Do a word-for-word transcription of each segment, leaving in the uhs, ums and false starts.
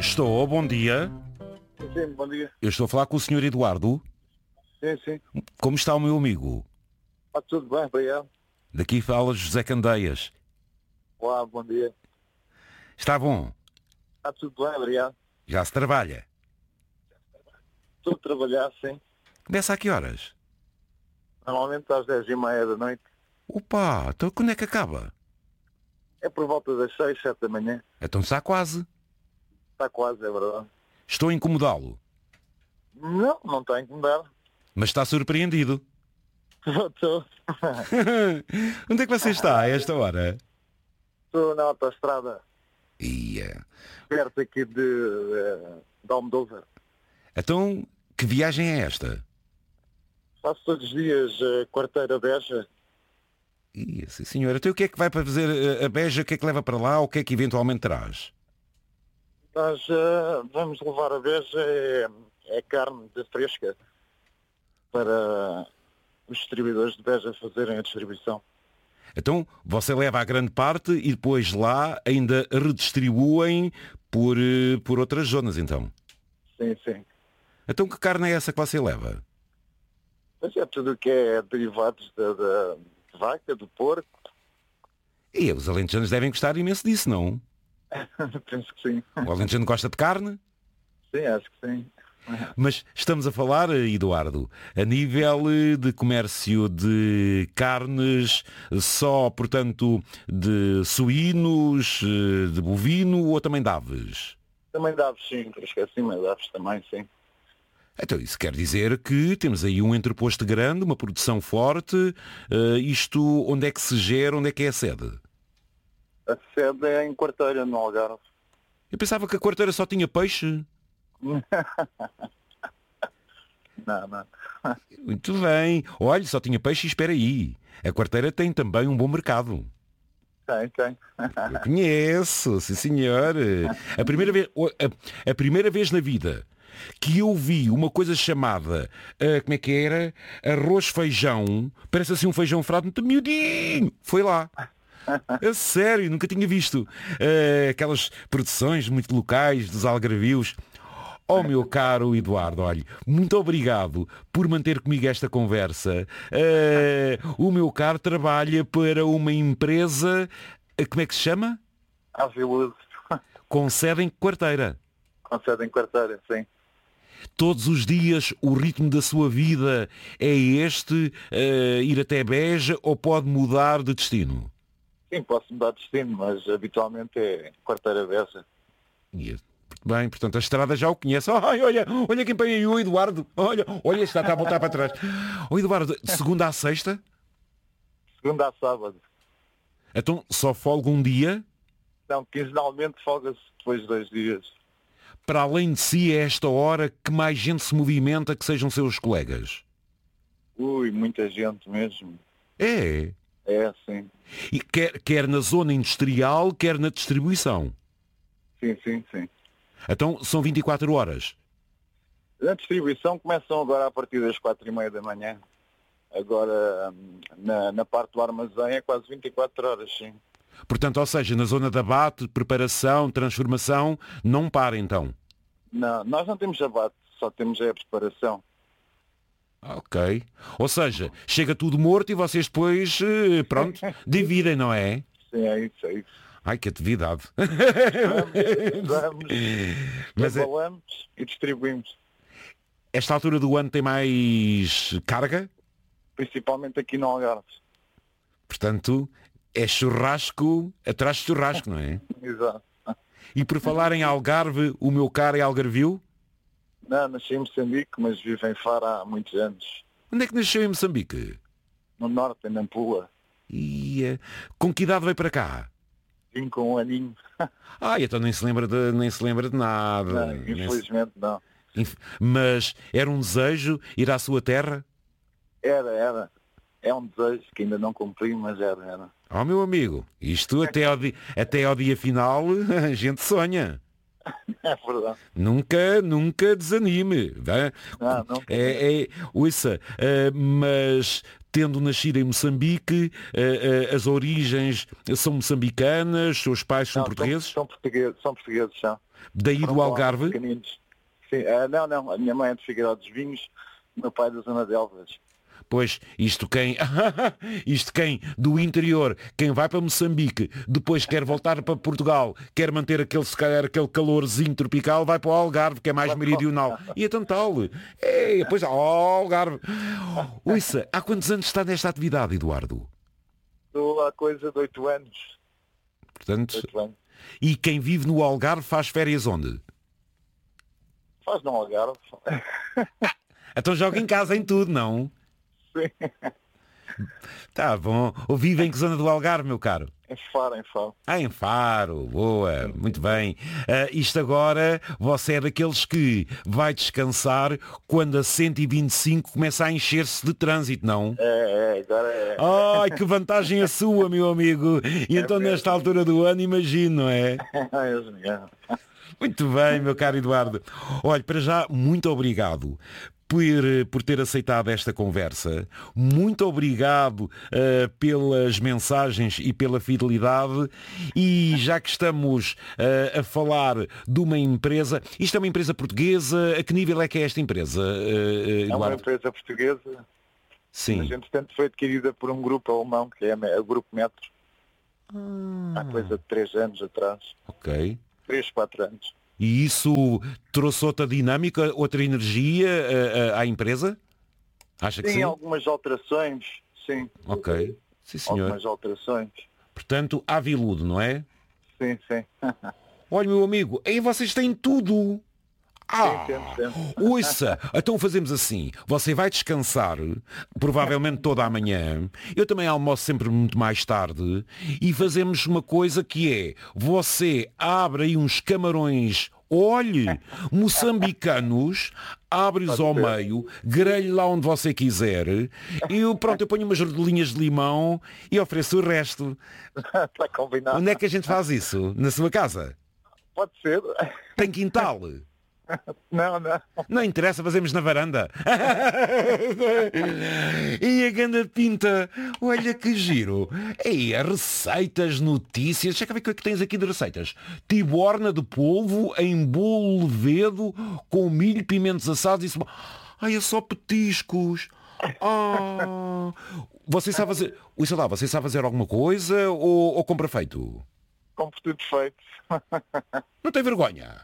Estou, bom dia. Sim, bom dia. Eu estou a falar com o senhor Eduardo. Sim, sim. Como está o meu amigo? Está tudo bem, obrigado. Daqui fala José Candeias. Olá, bom dia. Está bom? Está tudo bem, obrigado. Já se trabalha? Estou a trabalhar, sim. Começa a que horas? Normalmente às dez e meia da noite. Opa, então quando é que acaba? É por volta das seis, sete da manhã. Então está quase. Está quase, é verdade. Estou a incomodá-lo. Não, não está a incomodar. Mas está surpreendido. Estou, estou. Onde é que você está a esta hora? Estou na autoestrada, Ia. perto aqui de, eh, de Almodóvar. Então, que viagem é esta? Faço todos os dias a quarteira Beja. Ia, sim senhor. Então o que é que vai para fazer a- a Beja? O que é que leva para lá? O que é que eventualmente traz? Nós eh, vamos levar a Beja, é, é carne de fresca para os distribuidores de Beja fazerem a distribuição. Então, você leva a grande parte e depois lá ainda redistribuem por, eh, por outras zonas, então. Sim, sim. Então, que carne é essa que você leva? Mas é tudo o que é derivados da, da vaca, do porco. E os alentejanos devem gostar imenso disso, não? Penso que sim. O alentejano gosta de carne? Sim, acho que sim. Mas estamos a falar, Eduardo, a nível eh, de comércio de carnes, só, portanto, de suínos, eh, de bovino ou também de aves? Também dá aves, sim. Esqueci, mas dá aves também, sim. Então isso quer dizer que temos aí um entreposto grande, uma produção forte. eh, isto onde é que se gera, onde é que é a sede? A sede é em Quarteira, no Algarve. Eu pensava que a quarteira só tinha peixe. Não, não. Muito bem. Olha, só tinha peixe e espera aí. A quarteira tem também um bom mercado. Tem, tem. Eu conheço, sim senhor. A primeira vez, a, a primeira vez na vida que eu vi uma coisa chamada, ah, como é que era? Arroz feijão, parece assim um feijão frado muito miudinho. Foi lá. A sério, nunca tinha visto. Ah, aquelas produções muito locais dos algarvios. Oh meu caro Eduardo, olha, muito obrigado por manter comigo esta conversa. Ah, o meu caro trabalha para uma empresa, ah, como é que se chama? Aviludo. Com sede em Quarteira. Com sede em Quarteira, sim. Todos os dias o ritmo da sua vida é este, ah, ir até Beja, ou pode mudar de destino? Sim, posso mudar de destino, mas habitualmente é Quarteira Beja. E, bem, portanto a estrada já o conhece. Ai, olha, olha quem põe aí o Eduardo. Olha, olha, está, está a voltar para trás. O Eduardo, de segunda à sexta? Segunda a sábado. Então só folga um dia? Não, quinzenalmente folga-se depois de dois dias. Para além de si, é esta hora que mais gente se movimenta que sejam seus colegas? Ui, muita gente mesmo. É. É, sim. E quer, quer na zona industrial, quer na distribuição. Sim, sim, sim. Então são vinte e quatro horas. Na distribuição começam agora a partir das quatro e meia da manhã. Agora, hum, na, na parte do armazém é quase vinte e quatro horas, sim. Portanto, ou seja, na zona de abate, preparação, transformação, não para então. Não, nós não temos abate, só temos é a preparação. Ok. Ou seja, chega tudo morto e vocês depois, eh, pronto, dividem, não é? Sim, é isso, é isso. Ai, que atividade. Vamos, vamos, Mas é- embalamos e distribuímos. esta altura do ano tem mais carga? Principalmente aqui no Algarve. Portanto, é churrasco atrás de churrasco, não é? Exato. E por falar em Algarve, o meu caro é algarvio? Não, nasci em Moçambique, mas vivo em Faro há muitos anos. Onde é que nasceu em Moçambique? No norte, em Nampula. E eh, com que idade veio para cá? Vim com um aninho. Ah, então nem se lembra de, nem se lembra de nada. Não, Nem se- infelizmente não. Inf- Mas era um desejo ir à sua terra? Era, era. É um desejo que ainda não cumpri, mas era, era. Oh meu amigo, isto até ao, di- até ao dia final a gente sonha. É verdade. Nunca, nunca desanime. Né? Não, não. É, é, ouça, eh, mas tendo nascido em Moçambique, eh, eh, as origens são moçambicanas, seus pais são Não, portugueses? São, são portugueses, são portugueses, são. Daí Foram do para lá Algarve? pequeninos. Sim, ah, não, não, a minha mãe é de Figueiró dos Vinhos, o meu pai é da Zona de Elvas. Pois, isto quem, isto quem do interior, quem vai para Moçambique, depois quer voltar para Portugal, quer manter aquele, se calhar, aquele calorzinho tropical, vai para o Algarve, que é mais meridional. E então tal. É, depois, oh, Algarve. Ouça, há quantos anos está nesta atividade, Eduardo? Estou há coisa de oito anos. Portanto, oito anos. e quem vive no Algarve faz férias onde? Faz no Algarve. Então joga em casa em tudo, não? Sim. Tá bom. Ou vive em que zona do Algarve, meu caro? Em Faro, em Faro. Ah, em Faro, boa, muito bem. Ah, isto agora, você é daqueles que vai descansar quando a cento e vinte e cinco começa a encher-se de trânsito, não? É, é, agora é. Ai, que vantagem a sua, meu amigo. E então, mesmo. nesta altura do ano, imagino, não é? É mesmo. Muito bem, meu caro Eduardo. Olha, para já, muito obrigado por, por ter aceitado esta conversa. Muito obrigado uh, pelas mensagens e pela fidelidade. E já que estamos uh, a falar de uma empresa, isto é uma empresa portuguesa, a que nível é que é esta empresa, uh, Eduardo? É uma empresa portuguesa. Sim. Mas, entretanto, foi adquirida por um grupo alemão, que é o Grupo Metro. Ah. Há coisa de três anos atrás. Ok. Três, quatro anos. E isso trouxe outra dinâmica, outra energia uh, uh, à empresa? Acha que Sim, sim? algumas alterações, sim. Ok. Sim, senhor. Algumas alterações. Portanto, há viludo, não é? Sim, sim. Olha, meu amigo, aí vocês têm tudo. Ah, Sim, temos, temos. ouça, então fazemos assim. Você vai descansar, provavelmente toda a manhã. Eu também almoço sempre muito mais tarde. E fazemos uma coisa que é, você abre aí uns camarões, olhe, moçambicanos, abre-os ao meio, grelhe lá onde você quiser. E eu, pronto, eu ponho umas rodelinhas de limão e ofereço o resto. Está combinado. Onde é que a gente faz isso? Na sua casa? Pode ser. Tem quintal? Não, não. Não interessa, fazemos na varanda. E a ganda pinta, olha que giro. E as receitas, notícias. Deixa cá ver o que é que tens aqui de receitas. Tiborna de polvo em bolo levedo com milho, pimentos assados e cebola. Ai, é só petiscos. Ah, você sabe fazer... Isso lá, você sabe fazer alguma coisa ou, ou compra feito? Compro tudo feito. Não tem vergonha?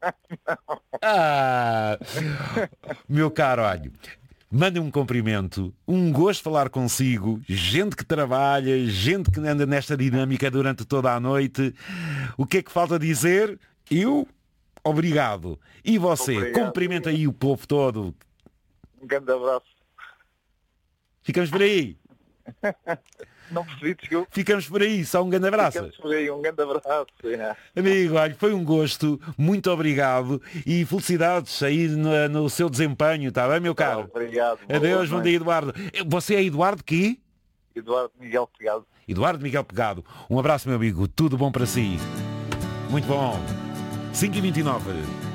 Ah, meu caro, olha, manda um cumprimento, um gosto falar consigo, gente que trabalha, gente que anda nesta dinâmica durante toda a noite. O que é que falta dizer? Eu, obrigado. E você, Obrigado. cumprimenta aí o povo todo. Um grande abraço. Ficamos por aí. Não percebi, desculpe. Ficamos por aí, só um grande abraço. Ficamos por aí. Um grande abraço. É. Amigo, olha, foi um gosto, muito obrigado e felicidades aí no, no seu desempenho, está bem, meu caro? Ah, obrigado. Adeus, Boa bom dia, Eduardo. Você é Eduardo quê? Eduardo Miguel Pegado. Eduardo Miguel Pegado. Um abraço, meu amigo. Tudo bom para si. Muito bom. cinco e vinte e nove.